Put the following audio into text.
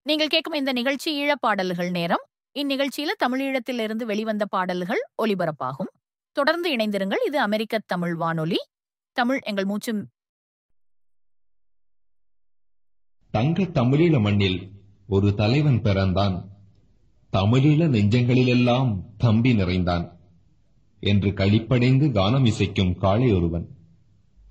நீங்கள் கேட்கும் இந்த நிகழ்ச்சி ஈழப்பாடல்கள் நேரம். இந்நிகழ்ச்சியில தமிழீழத்திலிருந்து வெளிவந்த பாடல்கள் ஒலிபரப்பாகும். தொடர்ந்து இணைந்திருங்கள். இது அமெரிக்க தமிழ் வானொலி. தமிழ் எங்கள் மூச்சு. தங்க தமிழீழ மண்ணில் ஒரு தலைவன் பிறந்தான், தமிழீழ நெஞ்சங்களிலெல்லாம் தம்பி நிறைந்தான் என்று களிப்படைந்து கானம் இசைக்கும் காளை ஒருவன்.